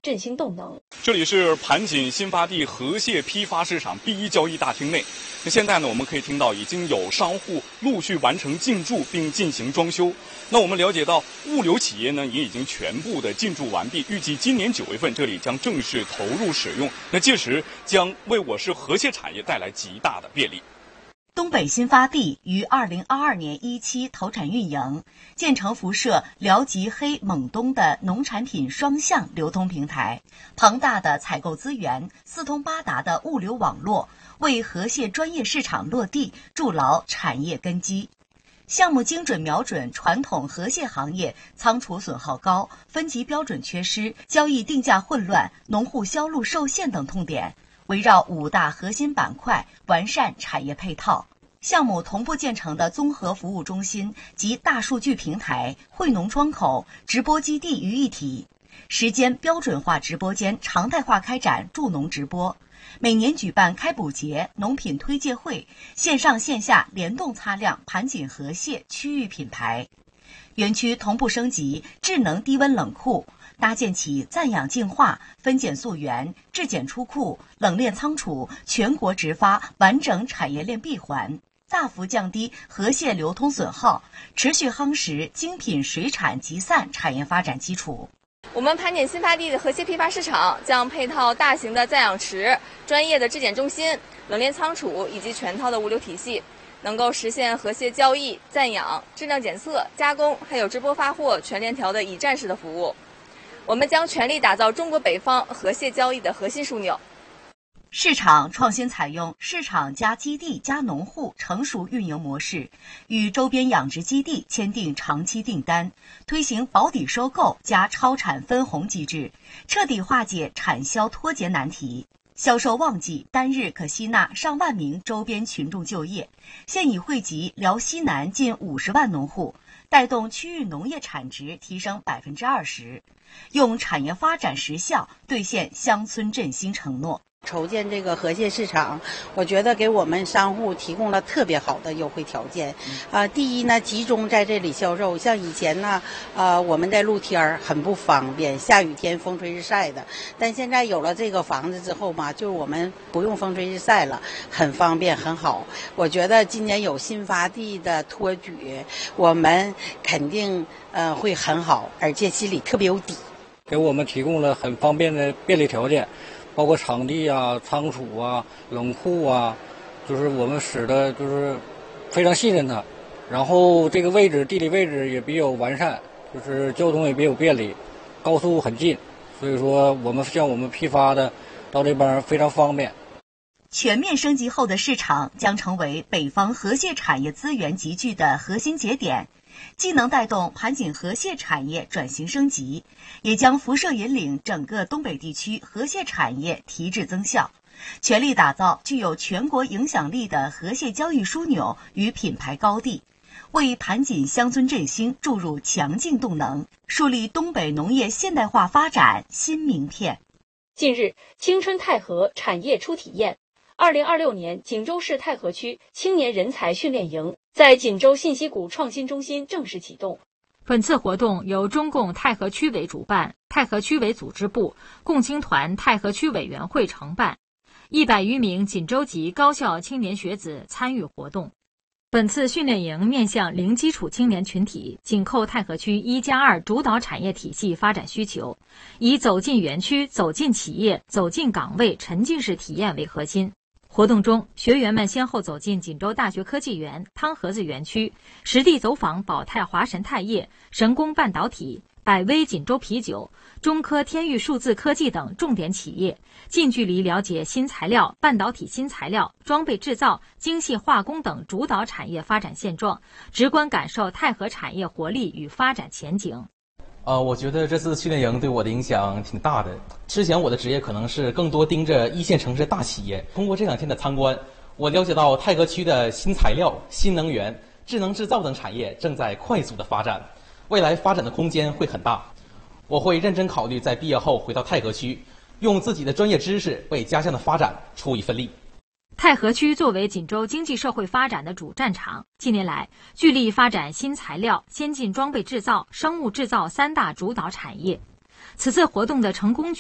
振兴动能。 这里是盘锦新发地河蟹批发市场第一交易大厅内。那现在呢，我们可以听到已经有商户陆续完成进驻并进行装修。那我们了解到，物流企业呢也已经全部的进驻完毕，预计今年9月份这里将正式投入使用。那届时将为我市河蟹产业带来极大的便利。 东北新发地于2022年1期投产运营，建成辐射辽吉黑蒙东的农产品双向流通平台，庞大的采购资源，四通八达的物流网络，为河蟹专业市场落地筑牢产业根基。项目精准瞄准传统河蟹行业仓储损耗高、分级标准缺失、交易定价混乱、农户销路受限等痛点，围绕5大核心板块完善产业配套。项目同步建成的综合服务中心及大数据平台、惠农窗口、直播基地于一体，时间标准化直播间常态化开展助农直播，每年举办开补节、农品推介会，线上线下联动擦亮盘锦河蟹区域品牌。园区同步升级智能低温冷库，搭建起暂养净化、分拣溯源、质检出库、冷链仓储全国直发完整产业链闭环，大幅降低河蟹流通损耗，持续夯实精品水产集散产业发展基础。 我们盘锦新发地的河蟹批发市场将配套大型的暂养池、专业的质检中心、冷链仓储以及全套的物流体系，能够实现河蟹交易、暂养、质量检测、加工，还有直播发货全链条的一站式的服务。我们将全力打造中国北方河蟹交易的核心枢纽。 市场创新采用市场加基地加农户成熟运营模式，与周边养殖基地签订长期订单，推行保底收购加超产分红机制，彻底化解产销脱节难题。销售旺季单日可吸纳上万名周边群众就业，现已惠及辽西南近50万农户，带动区域农业产值提升20%，用产业发展实效兑现乡村振兴承诺。 筹建这个河蟹市场，我觉得给我们商户提供了特别好的优惠条件。第一呢，集中在这里销售。像以前呢，我们在露天很不方便，下雨天风吹日晒的。但现在有了这个房子之后嘛，就我们不用风吹日晒了，很方便很好。我觉得今年有新发地的托举，我们肯定会很好，而且心里特别有底。 给我们提供了很方便的便利条件。包括场地啊、仓储啊、冷库啊，就是我们使的就是非常信任它。然后这个地理位置也比较完善，就是交通也比较便利，高速很近，所以说我们批发的到这边非常方便。 全面升级后的市场将成为北方河蟹产业资源集聚的核心节点，既能带动盘锦河蟹产业转型升级，也将辐射引领整个东北地区河蟹产业提质增效，全力打造具有全国影响力的河蟹交易枢纽与品牌高地，为盘锦乡村振兴注入强劲动能，树立东北农业现代化发展新名片。 近日，青春太河产业初体验2026年锦州市太河区青年人才训练营在锦州信息谷创新中心正式启动。 本次活动由中共太河区委主办，太河区委组织部、共青团太河区委员会承办，100余名锦州籍高校青年学子参与活动。本次训练营面向零基础青年群体，紧扣太河区1+2主导产业体系发展需求，以走进园区、走进企业、走进岗位沉浸式体验为核心。活动中，学员们先后走进锦州大学科技园、汤河子园区，实地走访宝泰华神钛业、神工半导体、百威锦州啤酒、中科天域数字科技等重点企业，近距离了解新材料、半导体新材料、装备制造、精细化工等主导产业发展现状，直观感受太河产业活力与发展前景。 我觉得这次训练营对我的影响挺大的。之前我的职业可能是更多盯着一线城市大企业，通过这2天的参观，我了解到太河区的新材料、新能源、智能制造等产业正在快速的发展，未来发展的空间会很大。我会认真考虑在毕业后回到太河区，用自己的专业知识为家乡的发展出一份力。 太河区作为锦州经济社会发展的主战场，近年来聚力发展新材料、先进装备制造、生物制造3大主导产业。此次活动的成功